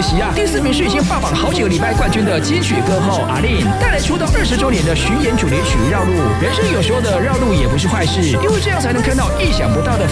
惜啊，第4名是已经霸榜好几个礼拜冠军的金曲歌后阿令，带来出道20周年的巡演主题曲《绕路》。人生有时候的绕路也不是坏事，因为这样才能看到意想不到的